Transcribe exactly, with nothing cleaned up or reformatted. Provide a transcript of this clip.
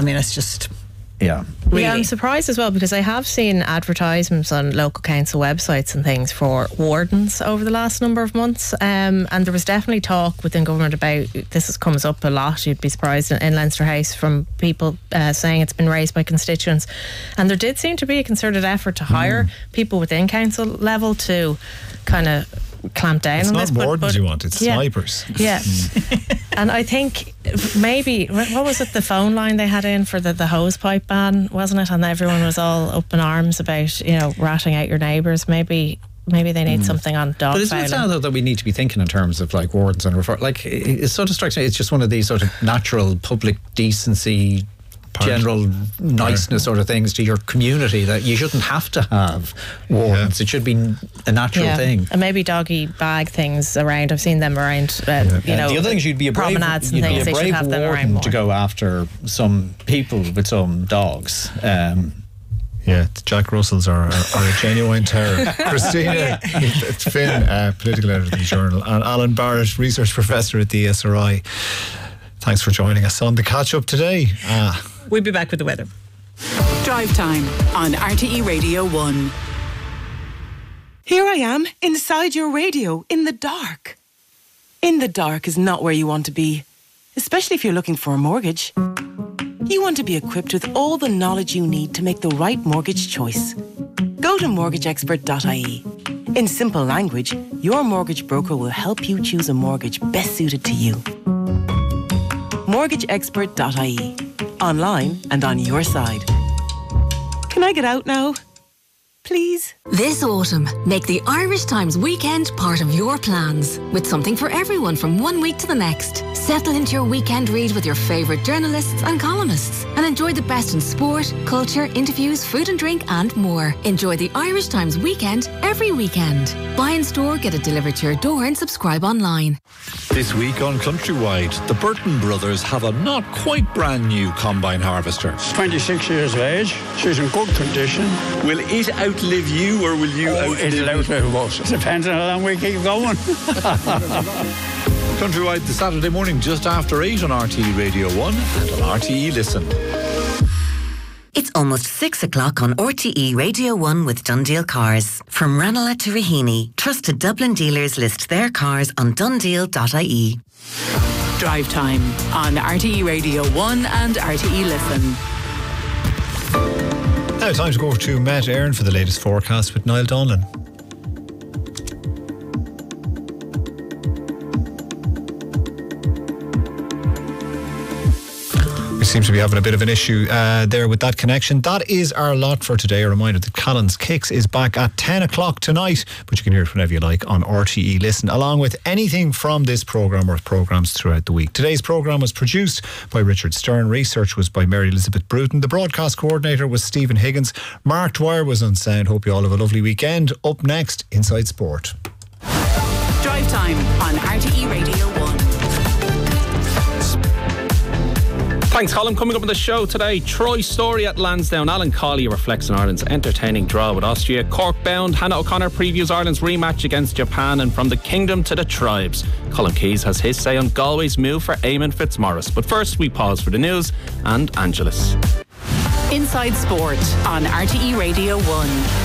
I mean, it's just... Yeah. Really? Yeah, I'm surprised as well because I have seen advertisements on local council websites and things for wardens over the last number of months, um, and there was definitely talk within government about this. Is, comes up a lot, you'd be surprised, in, in Leinster House from people uh, saying it's been raised by constituents, and there did seem to be a concerted effort to hire mm. people within council level to kind of clamp down it's on not this. It's not wardens but, but, you want, it's yeah, snipers. Yeah. Mm. And I think maybe, what was it, the phone line they had in for the, the hose pipe ban, wasn't it? And everyone was all up in arms about, you know, ratting out your neighbours. Maybe Maybe they need mm. something on dog But isn't fouling. it now that we need to be thinking in terms of like wardens and refer? Like, it, it sort of strikes me, it's just one of these sort of natural public decency, Part. general niceness sort of things to your community that you shouldn't have to have wardens. Yeah. It should be a natural yeah. thing. And maybe doggy bag things around. I've seen them around, uh, yeah. you know, the other thing is you'd be a brave, promenades you'd and things. Be a brave they should have them around more. To go after some people with some dogs. Um, Yeah, Jack Russells are, are, are a genuine terror. Christina Finn, uh, political editor of the Journal, and Alan Barrett, research professor at the E S R I. Thanks for joining us on the catch up today. Ah. We'll be back with the weather. Drive Time on R T E Radio one. Here I am, inside your radio, in the dark. In the dark is not where you want to be, especially if you're looking for a mortgage. You want to be equipped with all the knowledge you need to make the right mortgage choice. Go to mortgage expert dot I E. In simple language, your mortgage broker will help you choose a mortgage best suited to you. mortgage expert dot I E. Online and on your side. Can I get out now? Please? This autumn, make the Irish Times weekend part of your plans, with something for everyone from one week to the next. Settle into your weekend read with your favourite journalists and columnists, and enjoy the best in sport, culture, interviews, food and drink, and more. Enjoy the Irish Times weekend every weekend. Buy in store, get it delivered to your door, and subscribe online. This week on Countrywide, the Burton brothers have a not quite brand new combine harvester. twenty-six years of age. She's in good condition. Will it outlive you, or will you oh, outlive it'll outlive us? It depends on how long we keep going. Countrywide this Saturday morning just after eight on R T E Radio one and on R T E Listen. It's almost six o'clock on R T E Radio one with Dundeel Cars. From Ranelagh to Raheny, trusted Dublin dealers list their cars on dundeel dot I E. Drive Time on R T E Radio one and R T E Listen. Now time to go over to Met Éireann for the latest forecast with Niall Donlan. We seem to be having a bit of an issue uh, there with that connection. That is our lot for today. A reminder that Callans Kicks is back at ten o'clock tonight, but you can hear it whenever you like on R T E Listen, along with anything from this programme or programmes throughout the week. Today's programme was produced by Richard Stern. Research was by Mary Elizabeth Bruton. The broadcast coordinator was Stephen Higgins. Mark Dwyer was on sound. Hope you all have a lovely weekend. Up next, Inside Sport. Drive Time on R T E Radio one. Thanks, Colin. Coming up on the show today, Troy Story at Lansdowne. Alan Colley reflects on Ireland's entertaining draw with Austria. Cork bound, Hannah O'Connor previews Ireland's rematch against Japan. And from the kingdom to the tribes, Colin Keys has his say on Galway's move for Eamon Fitzmaurice. But first, we pause for the news and Angelus. Inside Sport on R T E Radio one.